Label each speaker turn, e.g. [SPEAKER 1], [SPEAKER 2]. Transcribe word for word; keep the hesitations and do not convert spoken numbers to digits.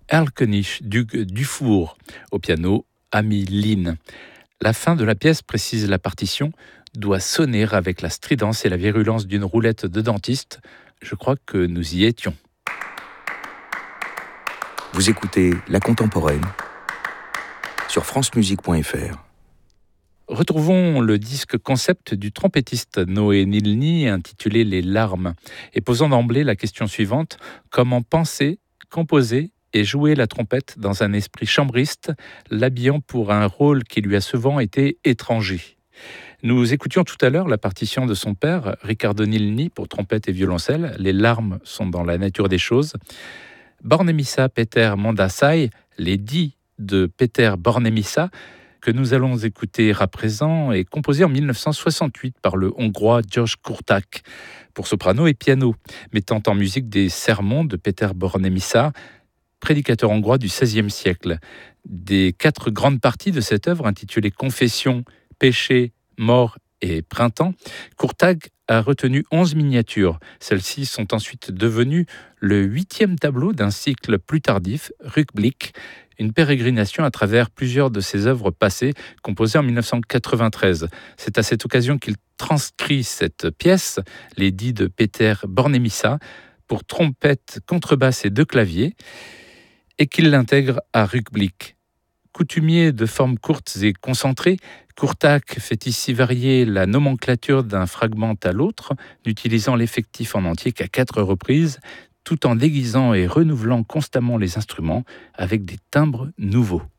[SPEAKER 1] Erlkönig, Duc Dufour, au piano, Amy Lynn. La fin de la pièce, précise la partition, doit sonner avec la stridence et la virulence d'une roulette de dentiste. Je crois que nous y étions.
[SPEAKER 2] Vous écoutez La Contemporaine sur francemusique point f r.
[SPEAKER 1] Retrouvons le disque concept du trompettiste Noé Nilny intitulé Les larmes et posant d'emblée la question suivante: comment penser, composer et jouer la trompette dans un esprit chambriste, l'habillant pour un rôle qui lui a souvent été étranger. Nous écoutions tout à l'heure la partition de son père, Riccardo Nilny, pour trompette et violoncelle. Les larmes sont dans la nature des choses. Bornemissa Peter Mondasai, les dix de Peter Bornemissa, que nous allons écouter à présent, est composé en dix-neuf cent soixante-huit par le Hongrois George Kurták pour soprano et piano, mettant en musique des sermons de Peter Bornemissa, prédicateur hongrois du seizième siècle. Des quatre grandes parties de cette œuvre intitulée Confession, Péché, Mort et Printemps, Kurták a retenu onze miniatures. Celles-ci sont ensuite devenues le huitième tableau d'un cycle plus tardif, Rückblick, une pérégrination à travers plusieurs de ses œuvres passées, composées en dix-neuf cent quatre-vingt-treize. C'est à cette occasion qu'il transcrit cette pièce, les dix de Peter Bornemissa, pour trompette, contrebasse et deux claviers, et qu'il l'intègre à Rückblick. Coutumier de formes courtes et concentrées, Kurták fait ici varier la nomenclature d'un fragment à l'autre, n'utilisant l'effectif en entier qu'à quatre reprises, tout en déguisant et renouvelant constamment les instruments avec des timbres nouveaux.